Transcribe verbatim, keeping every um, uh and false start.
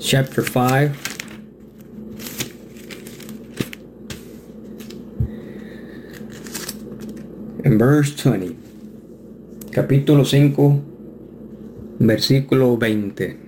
chapter five. And verse twenty. Capítulo cinco, versículo veinte.